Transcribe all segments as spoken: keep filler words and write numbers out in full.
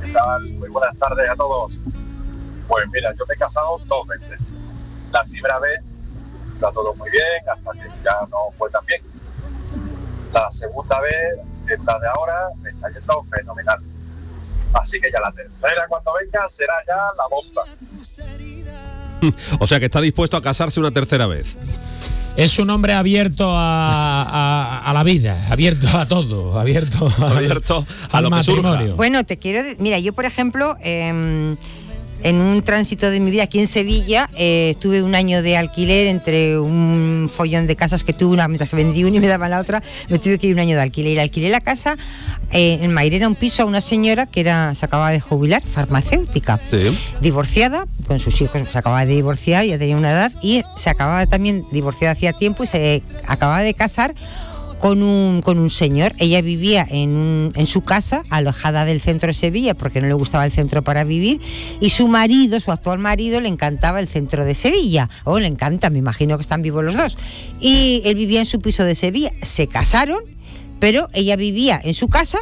¿qué tal? Muy buenas tardes a todos. Pues mira, yo me he casado dos veces. La primera vez está todo muy bien, hasta que ya no fue tan bien. La segunda vez, esta de ahora, me está yendo fenomenal. Así que ya la tercera, cuando venga, será ya la bomba. O sea que está dispuesto a casarse una tercera vez. Es un hombre abierto a, a, a la vida, abierto a todo, abierto, abierto a al lo que matrimonio. surja. Bueno, te quiero... de- Mira, yo, por ejemplo, eh, en un tránsito de mi vida aquí en Sevilla, eh, tuve un año de alquiler entre un follón de casas que tuve una, mientras que vendí una y me daban la otra, me tuve que ir un año de alquiler. Y alquilé la casa eh, en Mairena, un piso a una señora que era se acababa de jubilar, farmacéutica, Sí. divorciada, con sus hijos, se acababa de divorciar, ya tenía una edad, y se acababa también divorciada hacía tiempo y se acababa de casar con un, con un señor. Ella vivía en, un- en su casa, alojada del centro de Sevilla, porque no le gustaba el centro para vivir, y su marido, su actual marido, le encantaba el centro de Sevilla, o le encanta, me imagino que están vivos los dos, y él vivía en su piso de Sevilla. Se casaron, pero ella vivía en su casa,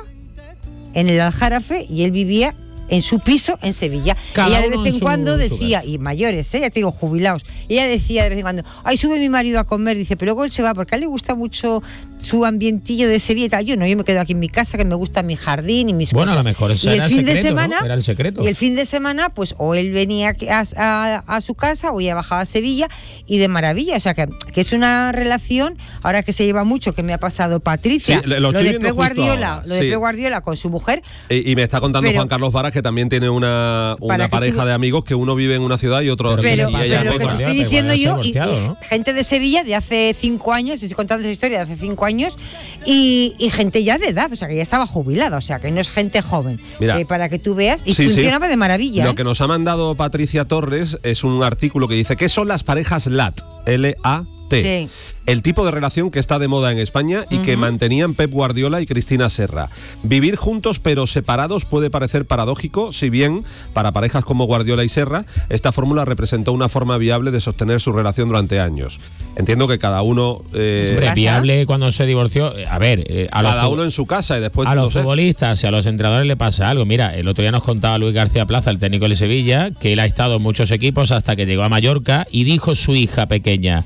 en el Aljarafe, y él vivía en su piso en Sevilla. Cada Ella de uno vez en en su- cuando en su decía, y mayores, ¿eh? Ya te digo, jubilados, ella decía de vez en cuando, ay, sube mi marido a comer, dice, pero luego él se va porque a él le gusta mucho su ambientillo de Sevilla y tal. Yo no, yo me quedo aquí en mi casa, que me gusta mi jardín y mis Bueno, cosas. a lo mejor ese y el era el fin de secreto, semana, ¿no? Era el secreto. y el fin de semana, pues o él venía aquí a, a- a su casa o ella bajaba a Sevilla, y de maravilla. O sea que, que es una relación, ahora que se lleva mucho, que me ha pasado Patricia, Sí, lo lo estoy de viendo Pep justo Guardiola, ahora, lo de sí. Pep Guardiola con su mujer. Y, y me está contando Pero- Juan Carlos Varas que también tiene una, una Para que pareja tú- de amigos que uno vive en una ciudad y otro Pero y Pero, ¿qué le ella pasa? pero en lo que te otra. estoy Pero diciendo igual yo, se y, ha divorciado, y ¿no? gente de Sevilla de hace cinco años, te estoy contando esa historia de hace cinco años, y, y gente ya de edad, o sea que ya estaba jubilada, o sea que no es gente joven. Mira. Eh, para que tú veas, y Sí, sí. funcionaba de maravilla. Lo ¿eh? que nos ha mandado Patricia Torres es un artículo que dice ¿qué son las parejas L A T? L A T. Sí. El tipo de relación que está de moda en España y que mantenían Pep Guardiola y Cristina Serra. Vivir juntos pero separados puede parecer paradójico, si bien para parejas como Guardiola y Serra, esta fórmula representó una forma viable de sostener su relación durante años. Entiendo que cada uno... eh, Hombre, ¿Casa? viable cuando se divorció. eh, A ver, eh, a los cada fu- uno en su casa y después... a no los sé. futbolistas y a los entrenadores le pasa algo. Mira, el otro día nos contaba Luis García Plaza, el técnico de Sevilla, que él ha estado en muchos equipos hasta que llegó a Mallorca y dijo su hija pequeña,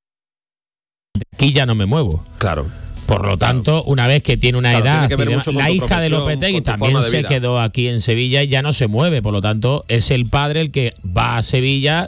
de aquí ya no me muevo. Claro. Por lo tanto, una vez que tiene una Claro, edad, tiene que ver y demás, mucho con la tu hija de profesión, Lopetegui con tu también forma de se vida. quedó aquí en Sevilla y ya no se mueve. Por lo tanto, es el padre el que va a Sevilla